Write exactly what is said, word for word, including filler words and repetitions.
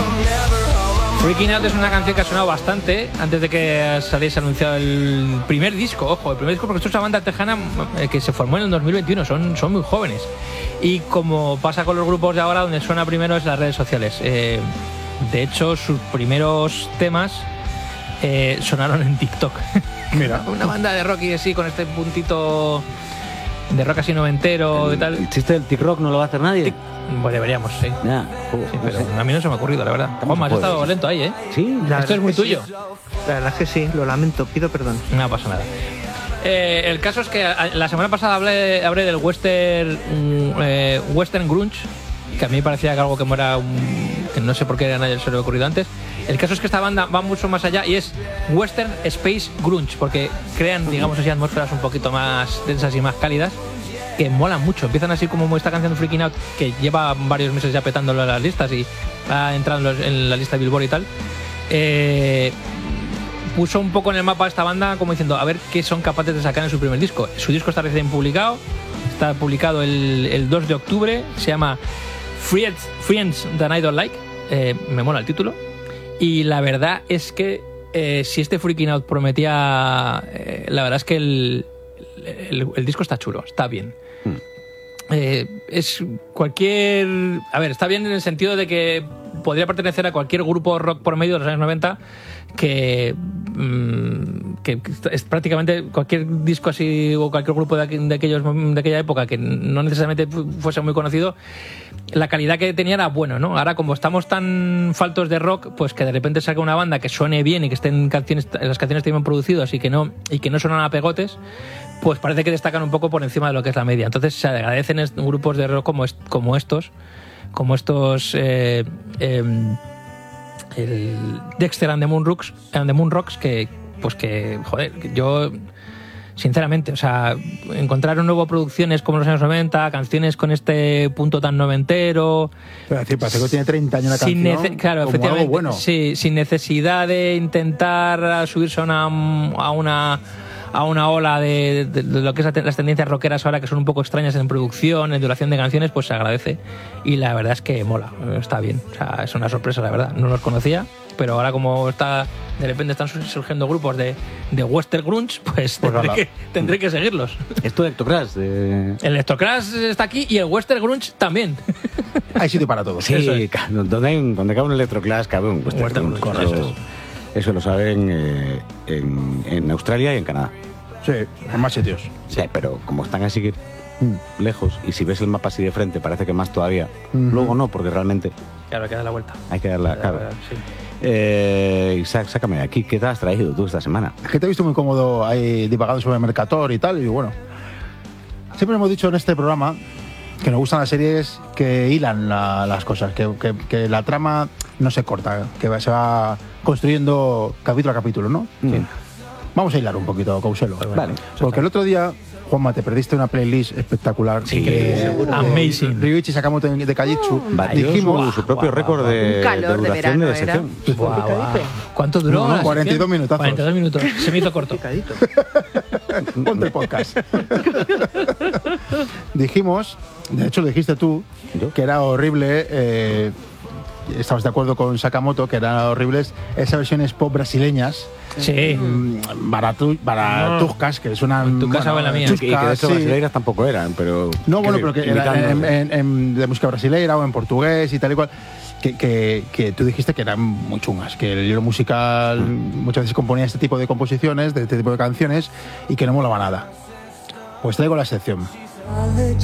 Freaking Out es una canción que ha sonado bastante antes de que saliese anunciado el primer disco. Ojo, el primer disco, porque esto es una banda tejana que se formó en el dos mil veintiuno, son, son muy jóvenes. Y como pasa con los grupos de ahora, donde suena primero es las redes sociales. Eh, de hecho, sus primeros temas eh, sonaron en TikTok. Mira. Una banda de rock y así, con este puntito de rock así noventero y tal. ¿El chiste del TikTok no lo va a hacer nadie? Pues deberíamos, sí. Ya, Sí, pero a mí no se me ha ocurrido, la verdad. Juanma, has estado lento ahí, ¿eh? Sí, La Esto es verdad muy que tuyo. sí. La verdad es que sí, lo lamento, pido perdón. No pasa nada. Eh, el caso es que la semana pasada hablé, hablé del western mm, eh, western grunge, que a mí me parecía que algo que era un, que no sé por qué a nadie se le había ocurrido antes. El caso es que esta banda va mucho más allá y es western space grunge, porque crean, digamos así, atmósferas un poquito más densas y más cálidas, que molan mucho. Empiezan así como esta canción de Freaking Out, que lleva varios meses ya petándolo en las listas y va entrando en la lista de Billboard y tal. Eh, puso un poco en el mapa esta banda como diciendo a ver qué son capaces de sacar en su primer disco. Su disco está recién publicado, está publicado el, el dos de octubre, se llama Friends, Friends That I Don't Like. Eh, me mola el título. Y la verdad es que eh, si este Freaking Out prometía, eh, la verdad es que el, el, el disco está chulo, está bien. Hmm. Eh, es cualquier... A ver, está bien en el sentido de que podría pertenecer a cualquier grupo rock por medio de los años noventa que, mmm, que es prácticamente cualquier disco así o cualquier grupo de, aqu de, aquellos, de aquella época que no necesariamente fuese muy conocido, la calidad que tenía era bueno, ¿no? Ahora, como estamos tan faltos de rock, pues que de repente salga una banda que suene bien y que estén canciones, las canciones estén bien producidas y que no, y que no suenan a pegotes, pues parece que destacan un poco por encima de lo que es la media. Entonces se agradecen grupos de rock como, est como estos, como estos eh, eh, el Dexter and the Moon Rocks, and the Moon Rocks, que pues que joder, yo sinceramente, o sea, encontrar un nuevo producciones como los años noventa, canciones con este punto tan noventero. Pero decir, parece que tiene treinta años la sin canción. Claro, como efectivamente. Algo bueno. Sí, sin necesidad de intentar subirse a una, a una a una ola de, de, de lo que es las tendencias rockeras ahora, que son un poco extrañas en producción, en duración de canciones, pues se agradece. Y la verdad es que mola, está bien. O sea, es una sorpresa, la verdad. No los conocía, pero ahora como está de repente están surgiendo grupos de, de western grunge, pues, pues tendré, que, tendré que seguirlos. Esto de Electroclash. De... El Electroclash está aquí y el western grunge también. Hay sitio para todos. Sí, es. donde, hay un, donde cabe un Electroclash, cabe un western, western grunge. Correcto. Eso, eso lo saben eh, en, en Australia y en Canadá. Sí, en más sitios. Sí, pero como están así que mm. lejos, y si ves el mapa así de frente parece que más todavía. Mm-hmm. Luego no, porque realmente... Claro, hay que dar la vuelta. Hay que dar la cara. Sí. Eh, sácame de aquí, ¿qué te has traído tú esta semana? Es que te he visto muy cómodo ahí divagando sobre Mercator y tal, y bueno, siempre hemos dicho en este programa que nos gustan las series que hilan la, las cosas, que, que, que la trama no se corta, que se va construyendo capítulo a capítulo, ¿no? Mm. Sí. Vamos a hilar un poquito, Couselo. Vale. Porque el otro día, Juanma, te perdiste una playlist espectacular. Sí, que, amazing. Ryuichi Sakamoto de Kajitsu. Oh, dijimos su, su propio wow, récord de, calor de duración de, de sección. Wow, wow. ¿Cuánto duró? No, no, cuarenta y dos minutazos. cuarenta y dos minutos. Se me hizo corto. Ponte el podcast. Dijimos, de hecho lo dijiste tú, ¿Yo? que era horrible... Eh, estabas de acuerdo con Sakamoto, que eran horribles esas versiones pop brasileñas. Sí. Baratu, baratuscas, que suenan... Tu casa bueno, o la mía. chuscas, Y que de hecho sí. brasileiras tampoco eran, pero... No, bueno, pero que era en, en, en, de música brasileira o en portugués y tal y cual. Que, que, que tú dijiste que eran muy chungas, que el libro musical muchas veces componía este tipo de composiciones, de este tipo de canciones, y que no molaba nada. Pues traigo la excepción.